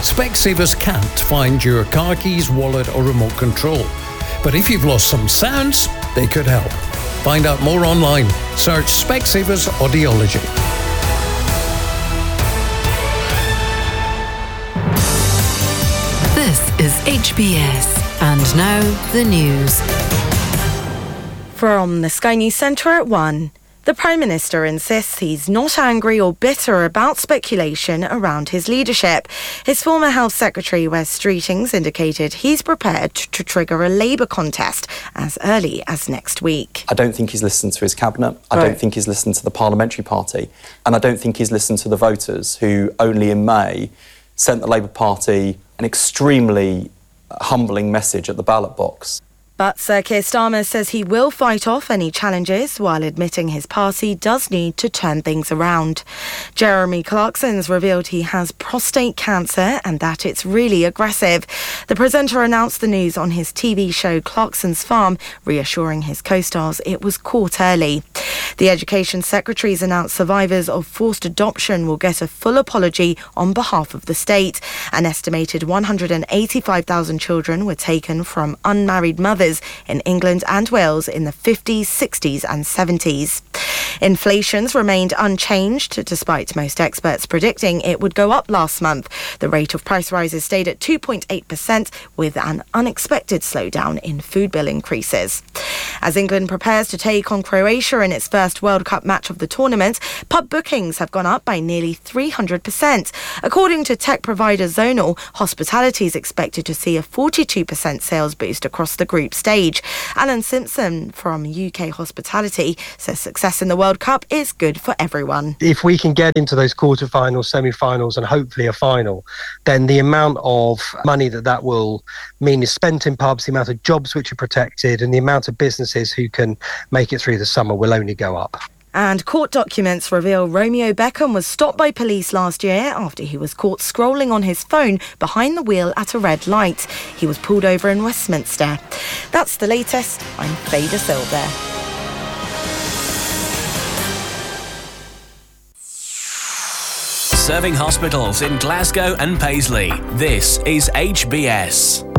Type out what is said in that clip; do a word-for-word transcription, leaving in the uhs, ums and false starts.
Specsavers can't find your car keys, wallet or remote control. But if you've lost some sounds, they could help. Find out more online. Search Specsavers Audiology. This is H B S. And now, the news. From the Sky News Centre at one. The Prime Minister insists he's not angry or bitter about speculation around his leadership. His former Health Secretary, Wes Streetings, indicated he's prepared to trigger a Labour contest as early as next week. I don't think he's listened to his cabinet. I Right. don't think he's listened to the parliamentary party. And I don't think he's listened to the voters who only in May sent the Labour Party an extremely humbling message at the ballot box. But Sir Keir Starmer says he will fight off any challenges while admitting his party does need to turn things around. Jeremy Clarkson's revealed he has prostate cancer and that it's really aggressive. The presenter announced the news on his T V show Clarkson's Farm, reassuring his co-stars it was caught early. The Education Secretary's announced survivors of forced adoption will get a full apology on behalf of the state. An estimated one hundred eighty-five thousand children were taken from unmarried mothers in England and Wales in the fifties, sixties and seventies. Inflation's remained unchanged, despite most experts predicting it would go up last month. The rate of price rises stayed at two point eight percent, with an unexpected slowdown in food bill increases. As England prepares to take on Croatia in its first World Cup match of the tournament, pub bookings have gone up by nearly three hundred percent. According to tech provider Zonal, hospitality is expected to see a forty-two percent sales boost across the group stage. Alan Simpson from U K Hospitality says success in the World Cup is good for everyone. If we can get into those quarterfinals, semi-finals and hopefully a final, then the amount of money that that will mean is spent in pubs, the amount of jobs which are protected and the amount of businesses who can make it through the summer will only go up. And court documents reveal Romeo Beckham was stopped by police last year after he was caught scrolling on his phone behind the wheel at a red light. He was pulled over in Westminster. That's the latest. I'm Faye De Silva. Serving hospitals in Glasgow and Paisley. This is H B S.